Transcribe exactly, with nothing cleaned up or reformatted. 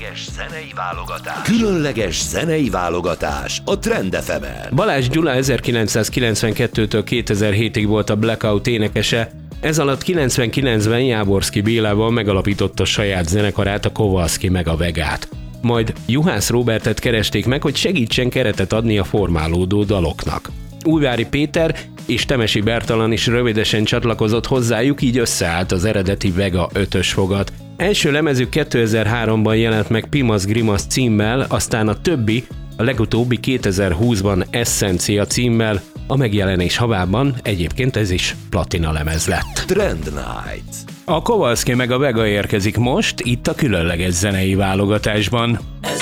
Zenei válogatás. Különleges zenei válogatás a Trend ef emen. Balázs Gyula ezerkilencszázkilencvenkettőtől kétezer-hétig volt a Blackout énekese, ez alatt kilencvenkilencben Jáborszky Bélával megalapította saját zenekarát, a Kowalski meg a Vegát. Majd Juhász Róbertet keresték meg, hogy segítsen keretet adni a formálódó daloknak. Újvári Péter és Temesi Bertalan is rövidesen csatlakozott hozzájuk, így összeállt az eredeti Vega ötös fogat. Első lemezük kétezer-háromban jelent meg Pimasz Grimasz címmel, aztán a többi, a legutóbbi kétezer-húszban Essencia címmel, a megjelenés havában egyébként ez is platina lemez lett. Trend Night. A Kowalski meg a Vega érkezik most, itt a különleges zenei válogatásban. Ez